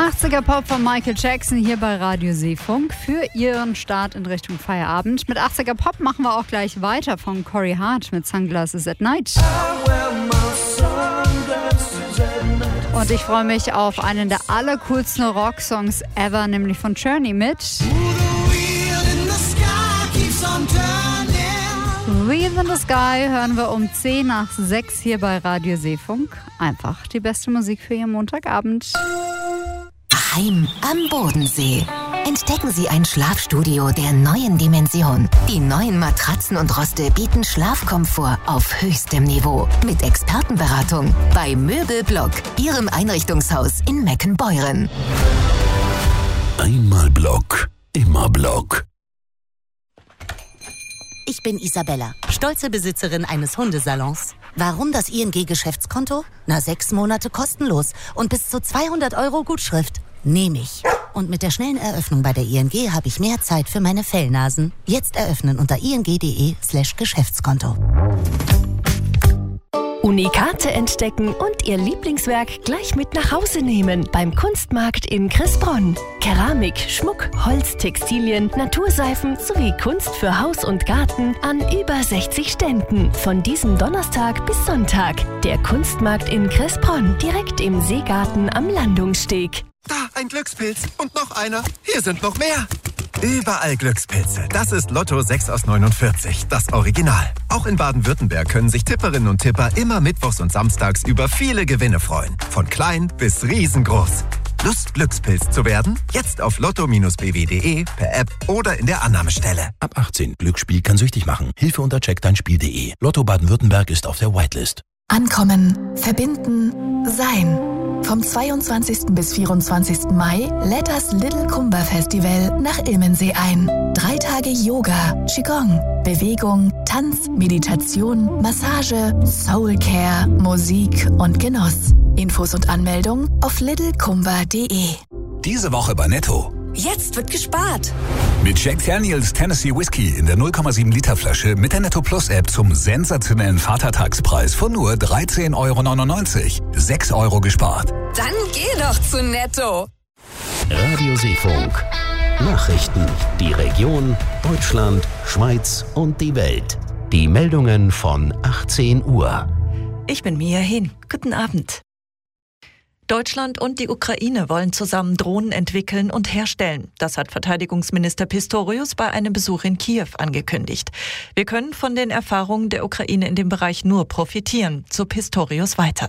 80er Pop von Michael Jackson hier bei Radio Seefunk für Ihren Start in Richtung Feierabend. Mit 80er Pop machen wir auch gleich weiter von Corey Hart mit Sunglasses at Night. Und ich freue mich auf einen der allercoolsten Rocksongs ever, nämlich von Journey mit Wheel in the Sky hören wir um 10 nach 6 hier bei Radio Seefunk. Einfach die beste Musik für Ihren Montagabend. Heim am Bodensee. Entdecken Sie ein Schlafstudio der neuen Dimension. Die neuen Matratzen und Roste bieten Schlafkomfort auf höchstem Niveau. Mit Expertenberatung bei Möbelblock, Ihrem Einrichtungshaus in Meckenbeuren. Einmal Block, immer Block. Ich bin Isabella, stolze Besitzerin eines Hundesalons. Warum das ING-Geschäftskonto? 6 Monate kostenlos und bis zu 200 € Gutschrift. Nehme ich. Und mit der schnellen Eröffnung bei der ING habe ich mehr Zeit für meine Fellnasen. Jetzt eröffnen unter ing.de/Geschäftskonto. Unikate entdecken und Ihr Lieblingswerk gleich mit nach Hause nehmen beim Kunstmarkt in Cressbronn. Keramik, Schmuck, Holz, Textilien, Naturseifen sowie Kunst für Haus und Garten an über 60 Ständen. Von diesem Donnerstag bis Sonntag. Der Kunstmarkt in Cressbronn, direkt im Seegarten am Landungssteg. Da, ein Glückspilz und noch einer. Hier sind noch mehr. Überall Glückspilze. Das ist Lotto 6 aus 49, das Original. Auch in Baden-Württemberg können sich Tipperinnen und Tipper immer mittwochs und samstags über viele Gewinne freuen. Von klein bis riesengroß. Lust, Glückspilz zu werden? Jetzt auf lotto-bw.de, per App oder in der Annahmestelle. Ab 18. Glücksspiel kann süchtig machen. Hilfe unter checkdeinspiel.de. Lotto Baden-Württemberg ist auf der Whitelist. Ankommen, verbinden, sein. Vom 22. bis 24. Mai lädt das Little Kumba Festival nach Ilmensee ein. 3 Tage Yoga, Qigong, Bewegung, Tanz, Meditation, Massage, Soulcare, Musik und Genuss. Infos und Anmeldung auf littlekumba.de. Diese Woche bei Netto. Jetzt wird gespart. Mit Jack Daniels Tennessee Whiskey in der 0,7 Liter Flasche mit der Netto Plus App zum sensationellen Vatertagspreis von nur 13,99 €. 6 € gespart. Dann geh doch zu Netto. Radio Seefunk. Nachrichten. Die Region, Deutschland, Schweiz und die Welt. Die Meldungen von 18 Uhr. Ich bin Mia Hehn. Guten Abend. Deutschland und die Ukraine wollen zusammen Drohnen entwickeln und herstellen. Das hat Verteidigungsminister Pistorius bei einem Besuch in Kiew angekündigt. Wir können von den Erfahrungen der Ukraine in dem Bereich nur profitieren, so Pistorius weiter.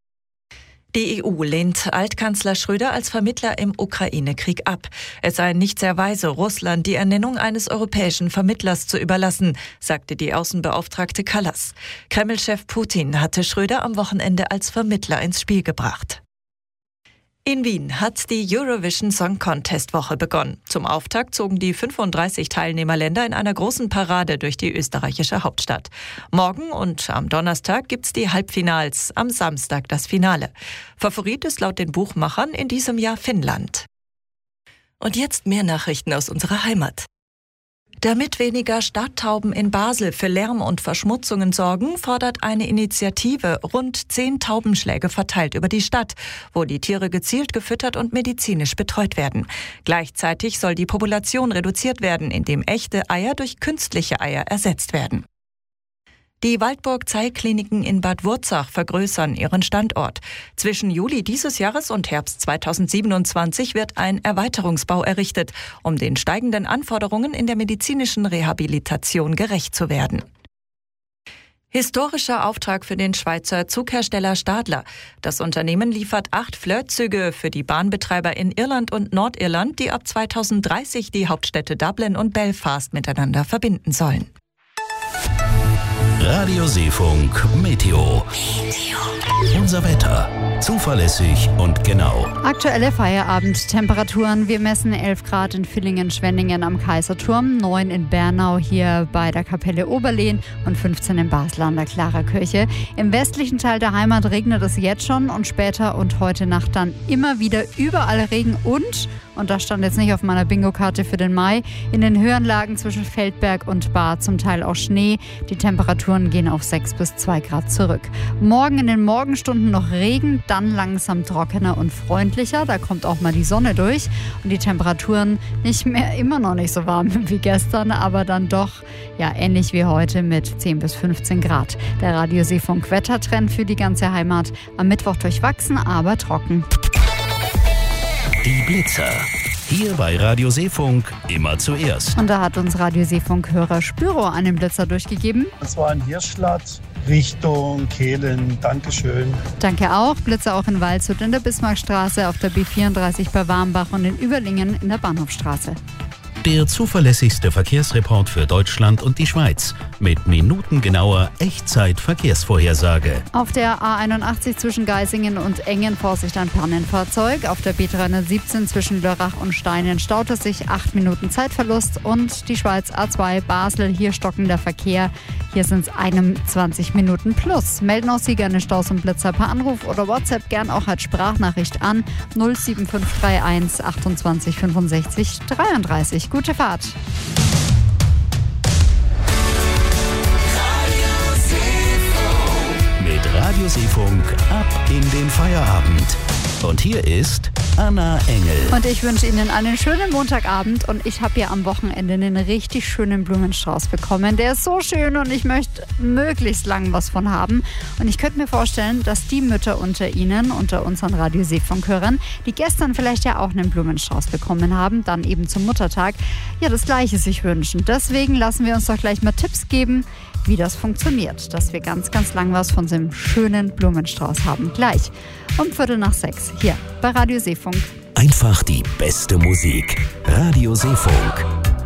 Die EU lehnt Altkanzler Schröder als Vermittler im Ukraine-Krieg ab. Es sei nicht sehr weise, Russland die Ernennung eines europäischen Vermittlers zu überlassen, sagte die Außenbeauftragte Kallas. Kreml-Chef Putin hatte Schröder am Wochenende als Vermittler ins Spiel gebracht. In Wien hat die Eurovision Song Contest Woche begonnen. Zum Auftakt zogen die 35 Teilnehmerländer in einer großen Parade durch die österreichische Hauptstadt. Morgen und am Donnerstag gibt's die Halbfinals, am Samstag das Finale. Favorit ist laut den Buchmachern in diesem Jahr Finnland. Und jetzt mehr Nachrichten aus unserer Heimat. Damit weniger Stadttauben in Basel für Lärm und Verschmutzungen sorgen, fordert eine Initiative rund 10 Taubenschläge verteilt über die Stadt, wo die Tiere gezielt gefüttert und medizinisch betreut werden. Gleichzeitig soll die Population reduziert werden, indem echte Eier durch künstliche Eier ersetzt werden. Die Waldburg-Zeil-Kliniken in Bad Wurzach vergrößern ihren Standort. Zwischen Juli dieses Jahres und Herbst 2027 wird ein Erweiterungsbau errichtet, um den steigenden Anforderungen in der medizinischen Rehabilitation gerecht zu werden. Historischer Auftrag für den Schweizer Zughersteller Stadler. Das Unternehmen liefert 8 Flirtzüge für die Bahnbetreiber in Irland und Nordirland, die ab 2030 die Hauptstädte Dublin und Belfast miteinander verbinden sollen. Radio Seefunk Meteo. Unser Wetter. Zuverlässig und genau. Aktuelle Feierabendtemperaturen. Wir messen 11 Grad in Villingen-Schwenningen am Kaiserturm, 9 in Bernau hier bei der Kapelle Oberlehn und 15 in Basel an der Klarerkirche. Im westlichen Teil der Heimat regnet es jetzt schon und später und heute Nacht dann immer wieder überall Regen und und das stand jetzt nicht auf meiner Bingo-Karte für den Mai. In den höheren Lagen zwischen Feldberg und Baar zum Teil auch Schnee. Die Temperaturen gehen auf 6 bis 2 Grad zurück. Morgen in den Morgenstunden noch Regen, dann langsam trockener und freundlicher. Da kommt auch mal die Sonne durch und die Temperaturen immer noch nicht so warm wie gestern, aber dann doch ähnlich wie heute mit 10 bis 15 Grad. Der Radio Seefunk Wettertrend für die ganze Heimat. Am Mittwoch durchwachsen, aber trocken. Die Blitzer. Hier bei Radio Seefunk immer zuerst. Und da hat uns Radio Seefunk-Hörer Spyro einen Blitzer durchgegeben. Das war ein Hirschlatt Richtung Kehlen. Dankeschön. Danke auch. Blitzer auch in Waldshut in der Bismarckstraße, auf der B34 bei Warmbach und in Überlingen in der Bahnhofstraße. Der zuverlässigste Verkehrsreport für Deutschland und die Schweiz mit minutengenauer Echtzeit-Verkehrsvorhersage. Auf der A81 zwischen Geisingen und Engen Vorsicht ein Pannenfahrzeug. Auf der B317 zwischen Lörrach und Steinen staut es sich 8 Minuten Zeitverlust. Und die Schweiz A2 Basel, hier stockender Verkehr. Hier sind es 21 Minuten plus. Melden auch Sie gerne Staus und Blitzer per Anruf oder WhatsApp gern auch als Sprachnachricht an 07531 28 65 33. Gute Fahrt. Mit Radio Seefunk ab in den Feierabend. Und hier ist Anna Engel. Und ich wünsche Ihnen einen schönen Montagabend. Und ich habe ja am Wochenende einen richtig schönen Blumenstrauß bekommen. Der ist so schön und ich möchte möglichst lang was von haben. Und ich könnte mir vorstellen, dass die Mütter unter Ihnen, unter unseren Radio Seefunk-Hörern, die gestern vielleicht ja auch einen Blumenstrauß bekommen haben, dann eben zum Muttertag, das Gleiche sich wünschen. Deswegen lassen wir uns doch gleich mal Tipps geben, wie das funktioniert, dass wir ganz, ganz lang was von so einem schönen Blumenstrauß haben. Gleich um 5:45 hier bei Radio Seefunk. Einfach die beste Musik. Radio Seefunk.